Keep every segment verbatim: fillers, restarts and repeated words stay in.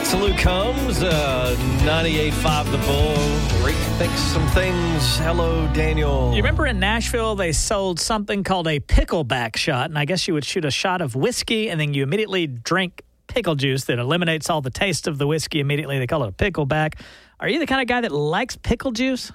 It's Luke Combs, uh, ninety-eight point five The Bull. Rick Fix Some Things. Hello, Daniel. You remember in Nashville, they sold something called a pickleback shot, and I guess you would shoot a shot of whiskey, and then you immediately drink pickle juice that eliminates all the taste of the whiskey immediately. They call it a pickleback. Are you the kind of guy that likes pickle juice?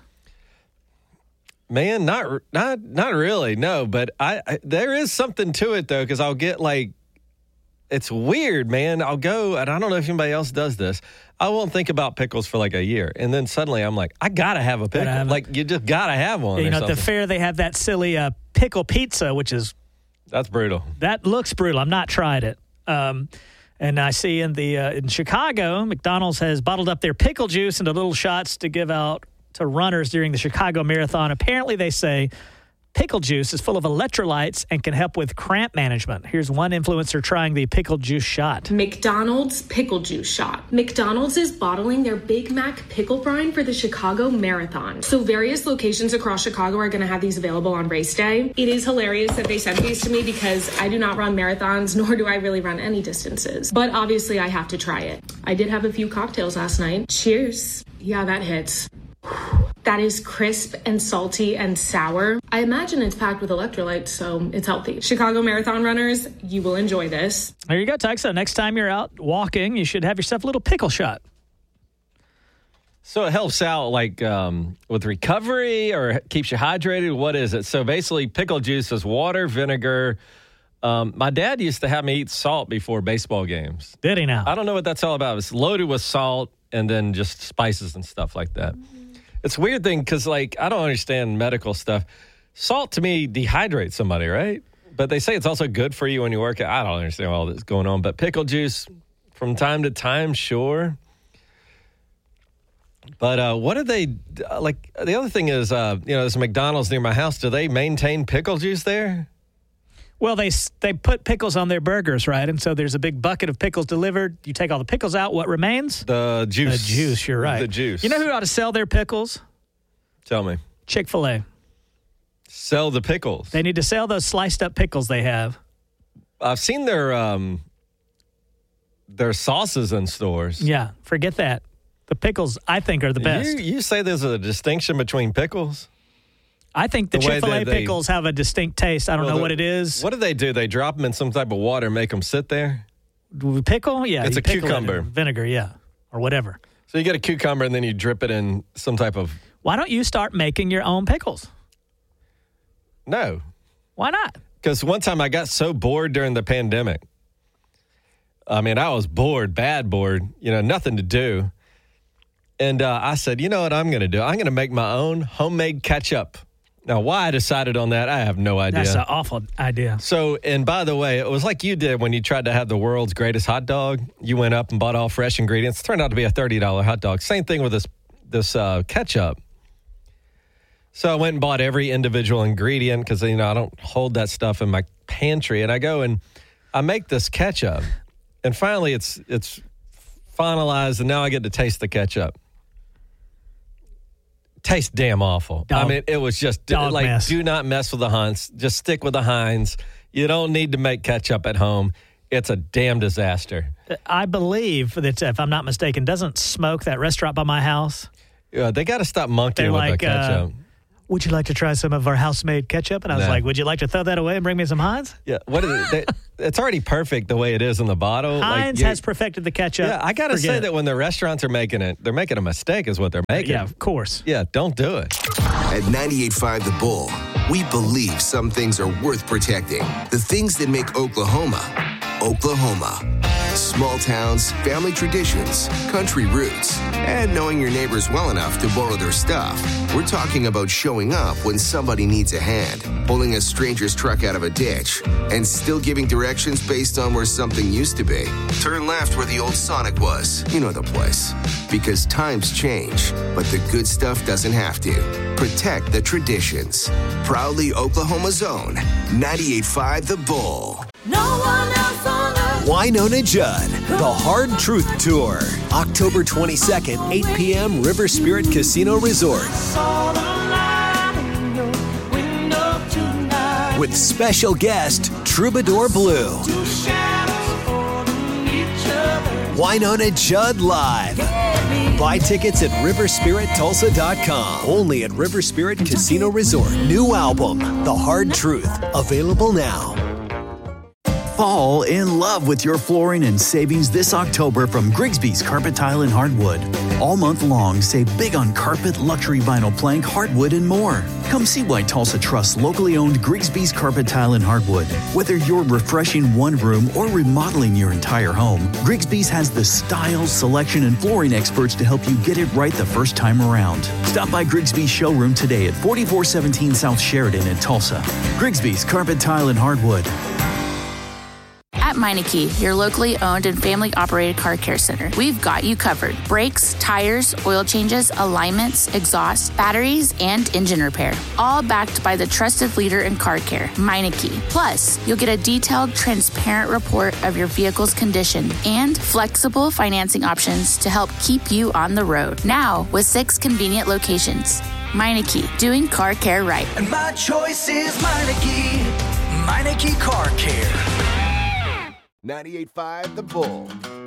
Man, not not not really, no. But I, I there is something to it, though, because I'll get, like, it's weird, man. I'll go, and I don't know if anybody else does this. I won't think about pickles for like a year. And then suddenly I'm like, I got to have a pickle. Have like, you just got to have one. Yeah, you or know, something. at the fair, they have that silly uh, pickle pizza, which is. That's brutal. That looks brutal. I've not tried it. Um, and I see in the uh, in Chicago, McDonald's has bottled up their pickle juice into little shots to give out to runners during the Chicago Marathon. Apparently, they say pickle juice is full of electrolytes and can help with cramp management. Here's one influencer trying the pickle juice shot. McDonald's pickle juice shot. McDonald's is bottling their Big Mac pickle brine for the Chicago Marathon. So various locations across Chicago are going to have these available on race day. It is hilarious that they sent these to me because I do not run marathons, nor do I really run any distances. But obviously I have to try it. I did have a few cocktails last night. Cheers. Yeah, that hits. That is crisp and salty and sour. I imagine it's packed with electrolytes, so it's healthy. Chicago Marathon runners, you will enjoy this. There you go, Tug. So next time you're out walking, you should have yourself a little pickle shot. So it helps out, like, um, with recovery or keeps you hydrated? What is it? So basically, pickle juice is water, vinegar. Um, my dad used to have me eat salt before baseball games. Did he now? I don't know what that's all about. It's loaded with salt and then just spices and stuff like that. It's a weird thing because, like, I don't understand medical stuff. Salt, to me, dehydrates somebody, right? But they say it's also good for you when you work out. I don't understand all that's going on. But pickle juice, from time to time, sure. But uh, what do they, like, the other thing is, uh, you know, there's a McDonald's near my house. Do they maintain pickle juice there? Well, they they put pickles on their burgers, right? And so there's a big bucket of pickles delivered. You take all the pickles out. What remains? The juice. The juice, you're right. The juice. You know who ought to sell their pickles? Tell me. Chick-fil-A. Sell the pickles. They need to sell those sliced up pickles they have. I've seen their um, their sauces in stores. Yeah, forget that. The pickles, I think, are the best. You, you say there's a distinction between pickles? I think the, The way Chick-fil-A that they- pickles have a distinct taste. I don't Well, know the- what it is. What do they do? They drop them in some type of water and make them sit there? Pickle? Yeah. It's you a pickle it in cucumber. Vinegar, yeah. Or whatever. So you get a cucumber and then you drip it in some type of... Why don't you start making your own pickles? No. Why not? Because one time I got so bored during the pandemic. I mean, I was bored, bad bored, you know, nothing to do. And uh, I said, you know what I'm going to do? I'm going to make my own homemade ketchup. Now, why I decided on that, I have no idea. That's an awful idea. So, and by the way, it was like you did when you tried to have the world's greatest hot dog. You went up and bought all fresh ingredients. It turned out to be a thirty dollars hot dog. Same thing with this this uh, ketchup. So I went and bought every individual ingredient because, you know, I don't hold that stuff in my pantry. And I go and I make this ketchup. And finally, it's it's finalized, and now I get to taste the ketchup. Tastes damn awful. Dog, I mean, it was just dog like, mess. do not mess with the Heinz. Just stick with the Heinz. You don't need to make ketchup at home. It's a damn disaster. I believe that, if I'm not mistaken, doesn't Smoke, that restaurant by my house, Yeah, they got to stop monkeying they're with like, the ketchup. uh, would you like to try some of our house-made ketchup? And I was Nah. like, would you like to throw that away and bring me some Heinz? yeah, what is it? They, it's already perfect the way it is in the bottle. Heinz like, you- has perfected the ketchup. Yeah, I got to Forget say it. that when the restaurants are making it, they're making a mistake is what they're making. Yeah, of course. Yeah, don't do it. At ninety-eight point five The Bull, we believe some things are worth protecting. The things that make Oklahoma, Oklahoma. Small towns, family traditions, country roots, and knowing your neighbors well enough to borrow their stuff. We're talking about showing up when somebody needs a hand, pulling a stranger's truck out of a ditch, and still giving directions based on where something used to be. Turn left where the old Sonic was. You know the place. Because times change, but the good stuff doesn't have to. Protect the traditions. Proudly Oklahoma's own ninety-eight point five The Bull. No one else on earth. Winona Judd, The Hard Truth Tour. October twenty-second, eight p.m., River Spirit Casino Resort. Saw the light in your window tonight. With special guest, Troubadour Blue. Two shadows holding each other. Wynonna Judd Live. Buy tickets at river spirit tulsa dot com. Only at River Spirit Casino Resort. New album, The Hard Truth. Available now. Fall in love with your flooring and savings this October from Grigsby's Carpet Tile and Hardwood. All month long, save big on carpet, luxury vinyl plank, hardwood, and more. Come see why Tulsa trusts locally owned Grigsby's Carpet Tile and Hardwood. Whether you're refreshing one room or remodeling your entire home, Grigsby's has the style, selection, and flooring experts to help you get it right the first time around. Stop by Grigsby's showroom today at forty-four seventeen South Sheridan in Tulsa. Grigsby's Carpet Tile and Hardwood. At Meineke, your locally owned and family-operated car care center, we've got you covered. Brakes, tires, oil changes, alignments, exhaust, batteries, and engine repair. All backed by the trusted leader in car care, Meineke. Plus, you'll get a detailed, transparent report of your vehicle's condition and flexible financing options to help keep you on the road. Now, with six convenient locations. Meineke, doing car care right. And my choice is Meineke. Meineke Car Care. ninety-eight point five The Bull.